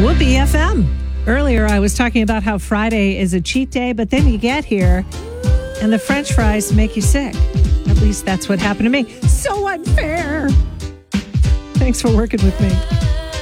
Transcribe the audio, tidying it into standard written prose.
Whoopee FM. Earlier, I was talking about how Friday is a cheat day, but then you get here and the French fries make you sick. At least that's what happened to me. So unfair. Thanks for working with me.